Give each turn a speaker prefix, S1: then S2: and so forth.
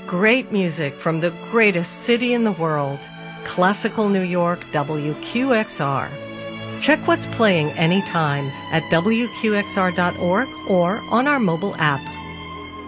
S1: Great music from the greatest city in the world, Classical New York, WQXR. Check what's playing anytime at WQXR.org or on our mobile app.